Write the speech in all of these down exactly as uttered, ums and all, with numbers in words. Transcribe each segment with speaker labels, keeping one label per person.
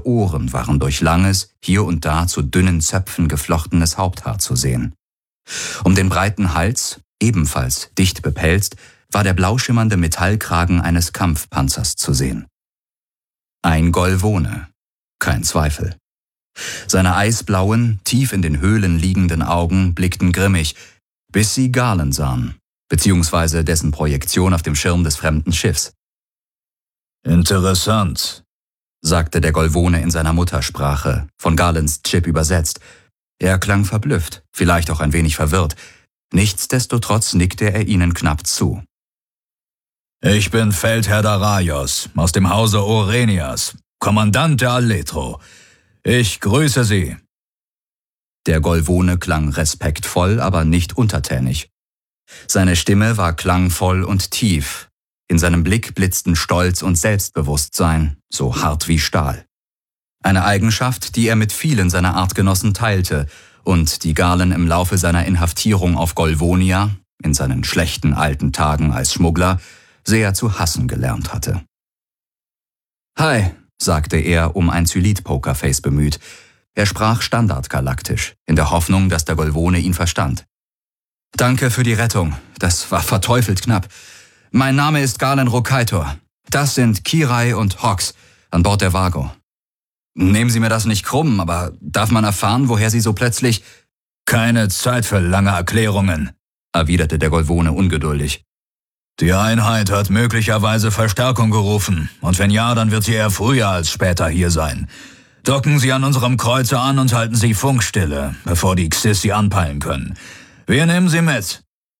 Speaker 1: Seine Ohren waren durch langes, hier und da zu dünnen Zöpfen geflochtenes Haupthaar zu sehen. Um den breiten Hals, ebenfalls dicht bepelzt, war der blauschimmernde Metallkragen eines Kampfpanzers zu sehen. Ein Golwone, kein Zweifel. Seine eisblauen, tief in den Höhlen liegenden Augen blickten grimmig, bis sie Galen sahen, beziehungsweise dessen Projektion auf dem Schirm des fremden Schiffs.
Speaker 2: »Interessant«,
Speaker 1: sagte der Golwone in seiner Muttersprache, von Galens Chip übersetzt. Er klang verblüfft, vielleicht auch ein wenig verwirrt. Nichtsdestotrotz nickte er ihnen knapp zu.
Speaker 2: »Ich bin Feldherr Daraios aus dem Hause Orenias, Kommandant der Aletro. Ich grüße Sie.«
Speaker 1: Der Golwone klang respektvoll, aber nicht untertänig. Seine Stimme war klangvoll und tief. In seinem Blick blitzten Stolz und Selbstbewusstsein, so hart wie Stahl. Eine Eigenschaft, die er mit vielen seiner Artgenossen teilte und die Galen im Laufe seiner Inhaftierung auf Golwonia, in seinen schlechten alten Tagen als Schmuggler, sehr zu hassen gelernt hatte. »Hi«, sagte er, um ein Zylit-Pokerface bemüht. Er sprach standardgalaktisch, in der Hoffnung, dass der Golwone ihn verstand. »Danke für die Rettung, das war verteufelt knapp. Mein Name ist Galen Rokaitor. Das sind Kirai und Hox an Bord der Vago. Nehmen Sie mir das nicht krumm, aber darf man erfahren, woher Sie so plötzlich...«
Speaker 2: »Keine Zeit für lange Erklärungen«, erwiderte der Golwone ungeduldig. »Die Einheit hat möglicherweise Verstärkung gerufen, und wenn ja, dann wird sie eher früher als später hier sein. Docken Sie an unserem Kreuzer an und halten Sie Funkstille, bevor die Xys Sie anpeilen können. Wir nehmen Sie mit.«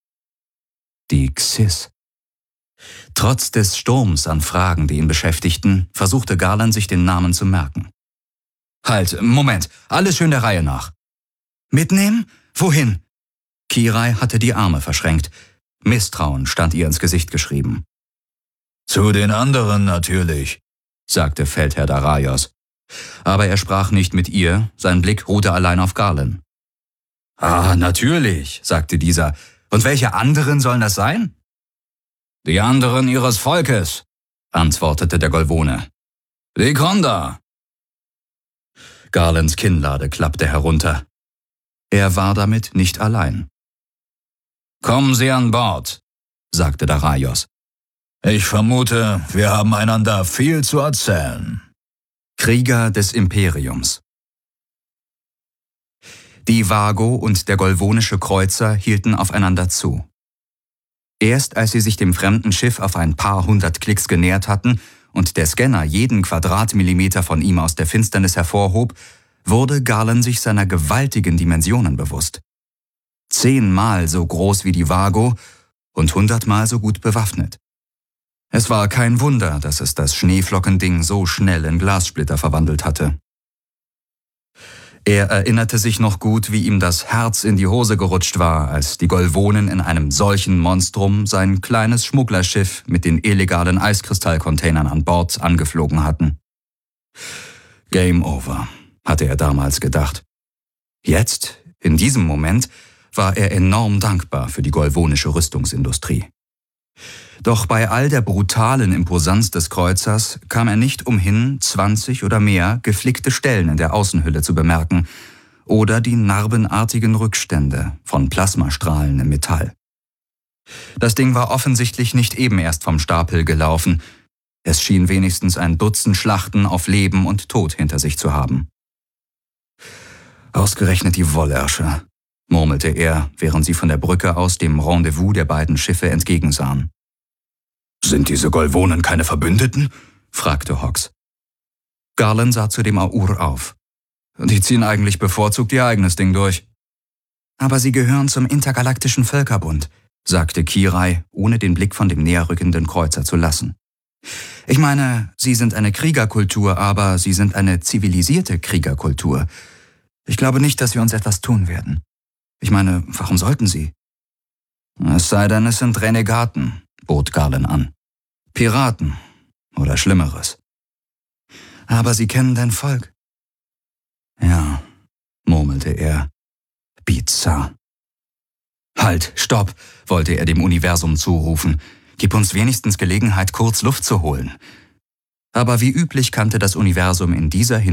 Speaker 1: Die Xys. Trotz des Sturms an Fragen, die ihn beschäftigten, versuchte Galen, sich den Namen zu merken. »Halt, Moment, alles schön der Reihe nach.« »Mitnehmen? Wohin?« Kirai hatte die Arme verschränkt. Misstrauen stand ihr ins Gesicht geschrieben.
Speaker 2: »Zu den anderen natürlich«,
Speaker 1: sagte Feldherr Daraios. Aber er sprach nicht mit ihr, sein Blick ruhte allein auf Galen. »Ah, natürlich«, sagte dieser. »Und welche anderen sollen das sein?«
Speaker 2: »Die anderen ihres Volkes«, antwortete der Golwone. »Die Konda.«
Speaker 1: Galens Kinnlade klappte herunter. Er war damit nicht allein.
Speaker 2: »Kommen Sie an Bord«, sagte Daraios. »Ich vermute, wir haben einander viel zu erzählen.«
Speaker 1: Krieger des Imperiums. Die Vago und der golwonische Kreuzer hielten aufeinander zu. Erst als sie sich dem fremden Schiff auf ein paar hundert Klicks genähert hatten und der Scanner jeden Quadratmillimeter von ihm aus der Finsternis hervorhob, wurde Galen sich seiner gewaltigen Dimensionen bewusst. Zehnmal so groß wie die Vago und hundertmal so gut bewaffnet. Es war kein Wunder, dass es das Schneeflockending so schnell in Glassplitter verwandelt hatte. Er erinnerte sich noch gut, wie ihm das Herz in die Hose gerutscht war, als die Golwonen in einem solchen Monstrum sein kleines Schmugglerschiff mit den illegalen Eiskristallcontainern an Bord angeflogen hatten. Game over, hatte er damals gedacht. Jetzt, in diesem Moment, war er enorm dankbar für die golwonische Rüstungsindustrie. Doch bei all der brutalen Imposanz des Kreuzers kam er nicht umhin, zwanzig oder mehr geflickte Stellen in der Außenhülle zu bemerken oder die narbenartigen Rückstände von Plasmastrahlen im Metall. Das Ding war offensichtlich nicht eben erst vom Stapel gelaufen. Es schien wenigstens ein Dutzend Schlachten auf Leben und Tod hinter sich zu haben. Ausgerechnet die Wollersche, murmelte er, während sie von der Brücke aus dem Rendezvous der beiden Schiffe entgegensahen.
Speaker 2: »Sind diese Golwonen keine Verbündeten?«
Speaker 1: fragte Hox. Galen sah zu dem Aur auf. »Die ziehen eigentlich bevorzugt ihr eigenes Ding durch.« »Aber sie gehören zum intergalaktischen Völkerbund«, sagte Kirai, ohne den Blick von dem näherrückenden Kreuzer zu lassen. »Ich meine, sie sind eine Kriegerkultur, aber sie sind eine zivilisierte Kriegerkultur. Ich glaube nicht, dass wir uns etwas tun werden. Ich meine, warum sollten sie?« »Es sei denn, es sind Renegaten«, bot Galen an. »Piraten oder Schlimmeres.« »Aber sie kennen dein Volk.« »Ja«, murmelte er. »Bizarr.« »Halt, stopp«, wollte er dem Universum zurufen. »Gib uns wenigstens Gelegenheit, kurz Luft zu holen.« Aber wie üblich kannte das Universum in dieser Hinsicht